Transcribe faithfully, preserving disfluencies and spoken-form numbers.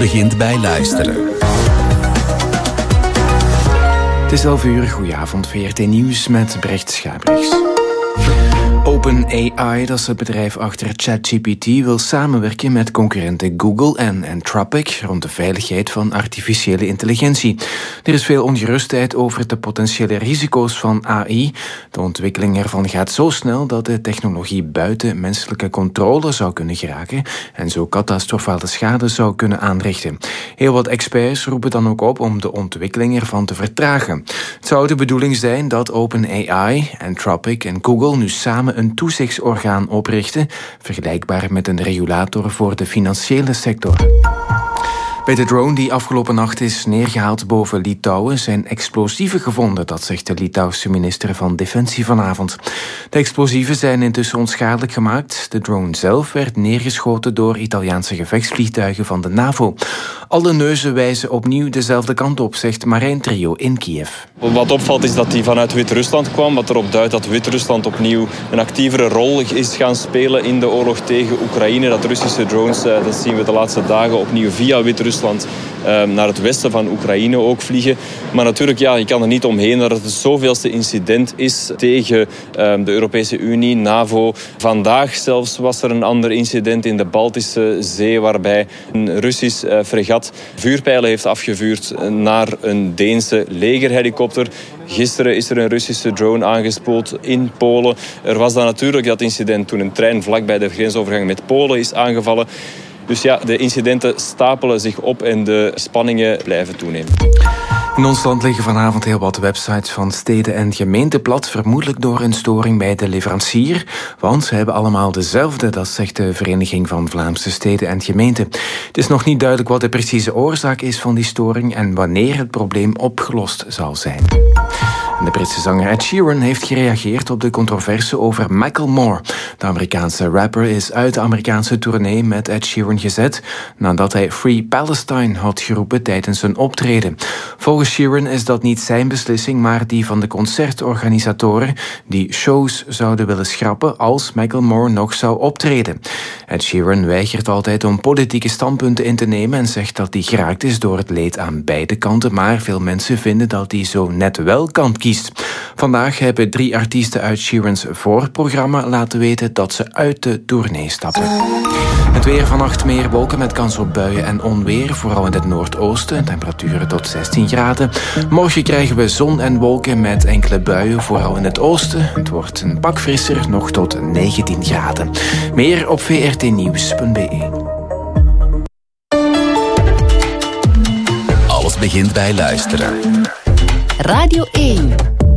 begint bij luisteren. Het is elf uur, goedenavond, V R T Nieuws met Brecht Schabrichs. OpenAI, dat is het bedrijf achter ChatGPT, wil samenwerken met concurrenten Google en Anthropic rond de veiligheid van artificiële intelligentie. Er is veel ongerustheid over de potentiële risico's van A I. De ontwikkeling ervan gaat zo snel dat de technologie buiten menselijke controle zou kunnen geraken en zo catastrofale schade zou kunnen aanrichten. Heel wat experts roepen dan ook op om de ontwikkeling ervan te vertragen. Het zou de bedoeling zijn dat OpenAI, Anthropic en Google nu samen een toezichtsorgaan oprichten, vergelijkbaar met een regulator voor de financiële sector. Bij de drone die afgelopen nacht is neergehaald boven Litouwen zijn explosieven gevonden, dat zegt de Litouwse minister van Defensie vanavond. De explosieven zijn intussen onschadelijk gemaakt. De drone zelf werd neergeschoten door Italiaanse gevechtsvliegtuigen van de NAVO. Alle neuzen wijzen opnieuw dezelfde kant op, zegt Marijntrio in Kiev. Wat opvalt is dat die vanuit Wit-Rusland kwam, wat erop duidt dat Wit-Rusland opnieuw een actievere rol is gaan spelen in de oorlog tegen Oekraïne. Dat Russische drones, dat zien we de laatste dagen opnieuw via Wit-Rusland naar het westen van Oekraïne ook vliegen. Maar natuurlijk, ja, je kan er niet omheen dat het het zoveelste incident is tegen de Europese Unie, NAVO. Vandaag zelfs was er een ander incident in de Baltische Zee waarbij een Russisch fregat vuurpijlen heeft afgevuurd naar een Deense legerhelikopter. Gisteren is er een Russische drone aangespoeld in Polen. Er was dan natuurlijk dat incident toen een trein vlak bij de grensovergang met Polen is aangevallen. Dus ja, de incidenten stapelen zich op en de spanningen blijven toenemen. In ons land liggen vanavond heel wat websites van steden en gemeenten plat, vermoedelijk door een storing bij de leverancier. Want ze hebben allemaal dezelfde, dat zegt de Vereniging van Vlaamse Steden en Gemeenten. Het is nog niet duidelijk wat de precieze oorzaak is van die storing en wanneer het probleem opgelost zal zijn. En de Britse zanger Ed Sheeran heeft gereageerd op de controverse over Macklemore. De Amerikaanse rapper is uit de Amerikaanse tournee met Ed Sheeran gezet nadat hij Free Palestine had geroepen tijdens een optreden. Volgens Sheeran is dat niet zijn beslissing, maar die van de concertorganisatoren die shows zouden willen schrappen als Macklemore nog zou optreden. Ed Sheeran weigert altijd om politieke standpunten in te nemen en zegt dat hij geraakt is door het leed aan beide kanten, maar veel mensen vinden dat hij zo net wel kant kiest. Vandaag hebben drie artiesten uit Sheeran's voorprogramma laten weten dat ze uit de tournee stappen. Het weer vannacht meer wolken met kans op buien en onweer, vooral in het noordoosten. Temperaturen tot zestien graden. Morgen krijgen we zon en wolken met enkele buien, vooral in het oosten. Het wordt een pak frisser, nog tot negentien graden. Meer op v r t nieuws punt b e. Alles begint bij luisteren. Radio één.